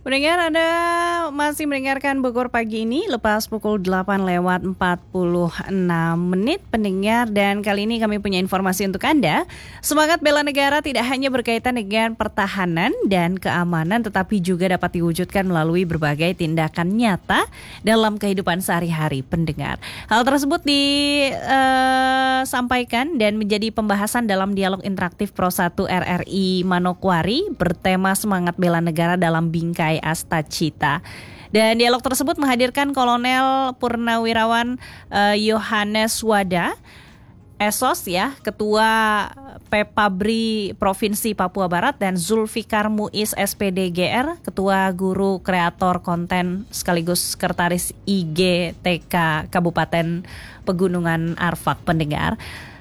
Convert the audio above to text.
Pendengar, Anda masih mendengarkan Bogor Pagi ini lepas pukul 8 lewat 46 menit pendengar, dan kali ini kami punya informasi untuk Anda. Semangat bela negara tidak hanya berkaitan dengan pertahanan dan keamanan, tetapi juga dapat diwujudkan melalui berbagai tindakan nyata dalam kehidupan sehari-hari pendengar. Hal tersebut disampaikan dan menjadi pembahasan dalam dialog interaktif Pro 1 RRI Manokwari bertema Semangat Bela Negara dalam Bingkai Astacita. Dan dialog tersebut menghadirkan Kolonel Purnawirawan Yohanes Wada, Esos ya, Ketua Pepabri Provinsi Papua Barat, dan Zulfikar Muiz SPDGR, Ketua Guru Kreator Konten sekaligus Sekretaris IGTK Kabupaten Pegunungan Arfak pendengar.